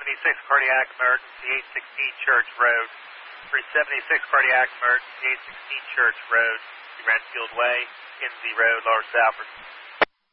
376 cardiac emergency, 816 Church Road. 376 cardiac emergency, 816 Church Road, Renfield Way, Kinsey Road, Lower Salford.